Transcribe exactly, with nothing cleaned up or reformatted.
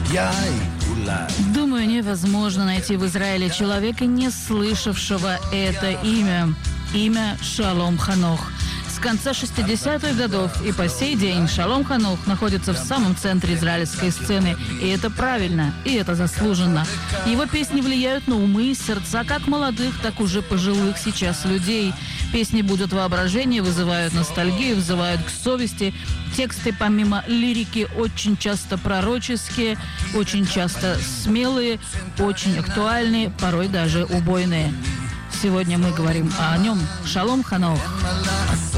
Думаю, невозможно найти в Израиле человека, не слышавшего это имя. Имя Шалом Ханох. С конца шестидесятых годов и по сей день Шалом Ханох находится в самом центре израильской сцены. И это правильно, и это заслуженно. Его песни влияют на умы и сердца как молодых, так уже пожилых сейчас людей. Песни будут воображение, вызывают ностальгию, вызывают к совести. Тексты, помимо лирики, очень часто пророческие, очень часто смелые, очень актуальные, порой даже убойные. Сегодня мы говорим о нем. Шалом Ханох.